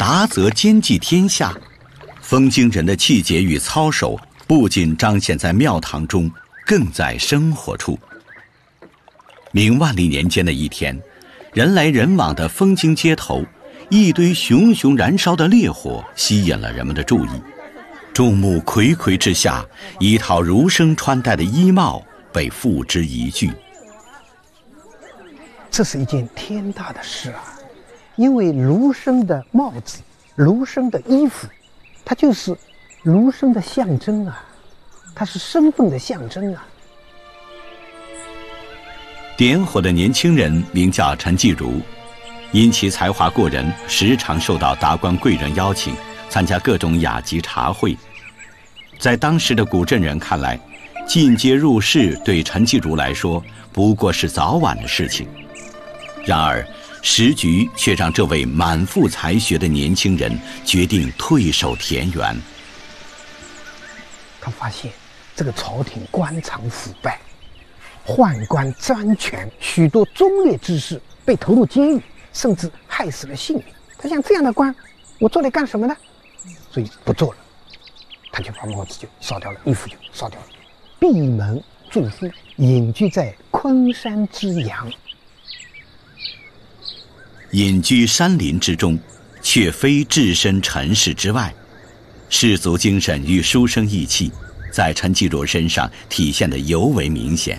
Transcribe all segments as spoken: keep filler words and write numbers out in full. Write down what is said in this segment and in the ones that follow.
达则兼济天下。封京人的气节与操守不仅彰显在庙堂中，更在生活处。明万历年间的一天，人来人往的封京街头，一堆熊熊燃烧的烈火吸引了人们的注意。众目睽睽之下，一套儒生穿戴的衣帽被付之一炬。 这是一件天大的事啊！因为儒生的帽子、儒生的衣服，它就是儒生的象征啊，它是身份的象征啊。 点火的年轻人名叫陈继儒，因其才华过人，时常受到达官贵人邀请参加各种雅集茶会。在当时的古镇人看来，进阶入仕对陈继儒来说不过是早晚的事情。然而时局却让这位满腹才学的年轻人决定退守田园。 他发现这个朝廷官场腐败，宦官专权，许多忠烈之士被投入监狱，甚至害死了性命。他想，这样的官我做来干什么呢？所以不做了，他就把帽子就烧掉了，衣服就烧掉了，闭门住宿，隐居在昆山之阳。 隐居山林之中，却非置身尘世之外，士族精神与书生意气在陈继儒身上体现得尤为明显。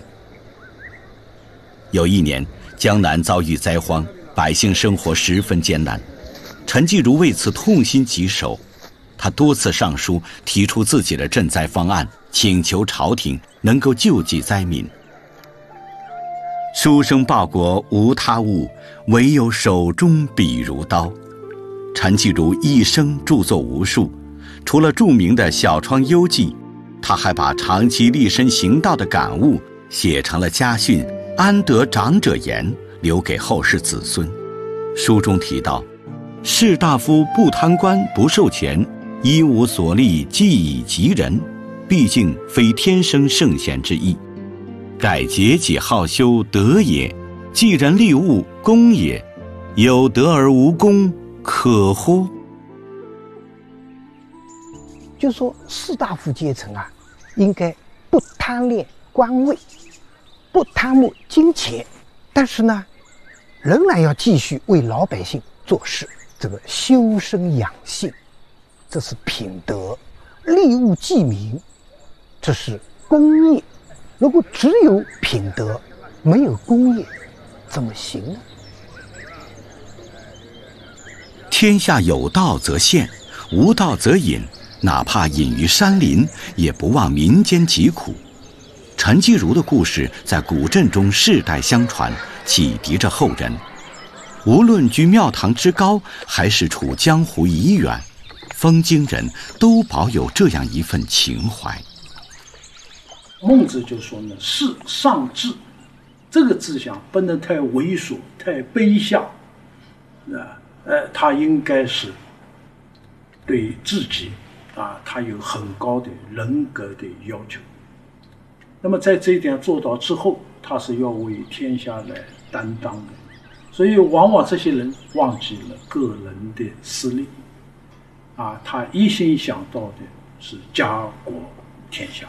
有一年，江南遭遇灾荒，百姓生活十分艰难，陈继儒为此痛心疾首，他多次上书提出自己的赈灾方案，请求朝廷能够救济灾民。书生报国无他物，唯有手中笔如刀。陈继儒一生著作无数，除了著名的《小窗幽记》，他还把长期立身行道的感悟写成了家训《安得长者言》，留给后世子孙。书中提到，士大夫不贪官不受钱，一无所利既以及人，毕竟非天生圣贤之意。盖节己好修德也，济人利物功也，有德而无功，可乎？ 就说士大夫阶层啊，应该不贪恋官位，不贪慕金钱，但是呢，仍然要继续为老百姓做事，这个修身养性，这是品德；利物济民，这是功业。如果只有品德，没有功业，怎么行呢？ 天下有道则现，无道则隐，哪怕隐于山林，也不忘民间疾苦。陈继儒的故事在古镇中世代相传，启迪着后人。无论居庙堂之高，还是处江湖以远，封京人都保有这样一份情怀。 孟子就说呢，事上志，这个志向不能太猥琐、太卑下，啊，呃，他应该是对自己啊，他有很高的人格的要求。那么在这一点做到之后，他是要为天下来担当的。所以往往这些人忘记了个人的私利，啊，他一心想到的是家国天下。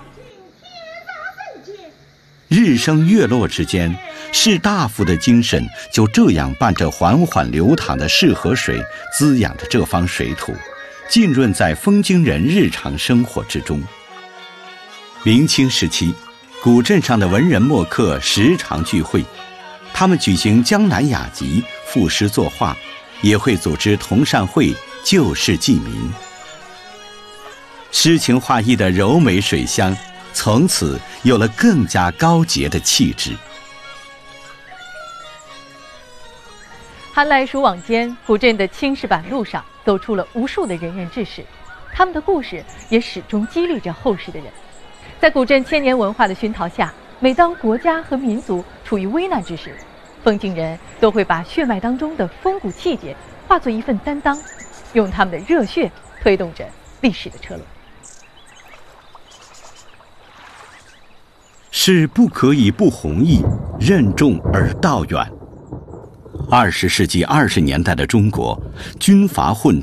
日升月落之间，士大夫的精神就这样伴着缓缓流淌的泗河水，滋养着这方水土，浸润在封京人日常生活之中。明清时期，古镇上的文人墨客时常聚会，他们举行江南雅集，赋诗作画，也会组织同善会，救世济民。诗情画意的柔美水乡，从此有了更加高洁的气质。 寒来暑往间，古镇的青石板路上走出了无数的仁人志士，他们的故事也始终激励着后世的人。在古镇千年文化的熏陶下，每当国家和民族处于危难之时，封京人都会把血脉当中的风骨气节化作一份担当，用他们的热血推动着历史的车轮。 是不可以不弘毅，任重而道远。二十世纪二十年代的中国，军阀混